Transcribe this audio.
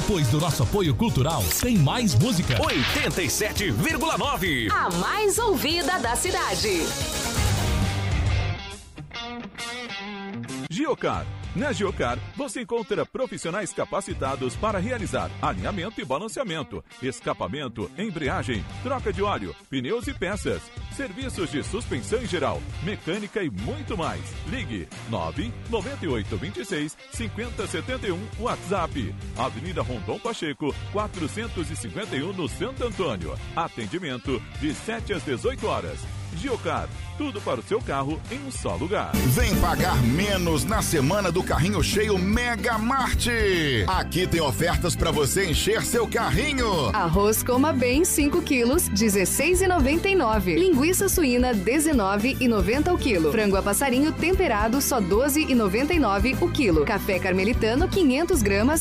Depois do nosso apoio cultural, tem mais música. 87,9. A mais ouvida da cidade. Geocar. Na Geocar, você encontra profissionais capacitados para realizar alinhamento e balanceamento, escapamento, embreagem, troca de óleo, pneus e peças, serviços de suspensão em geral, mecânica e muito mais. Ligue 99826-5071, WhatsApp. Avenida Rondon Pacheco, 451 no Santo Antônio. Atendimento de 7 às 18 horas. Geocar, tudo para o seu carro em um só lugar. Vem pagar menos na semana do Carrinho Cheio Mega Marte. Aqui tem ofertas para você encher seu carrinho. Arroz Coma Bem 5 quilos, R$16,99. Linguiça suína, R$19,90 o quilo. Frango a passarinho temperado, só R$12,99 o quilo. Café Carmelitano, 500 gramas,